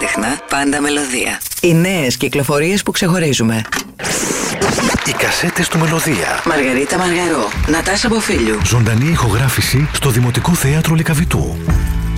Πρωτότεχνα, πάντα μελωδία. Οι νέες κυκλοφορίες που ξεχωρίζουμε. Οι κασέτες του Μελωδία. Μαργαρίτα Μαργαρό, Νατάσα Μποφίλιου. Ζωντανή ηχογράφηση στο Δημοτικό Θέατρο Λυκαβητού.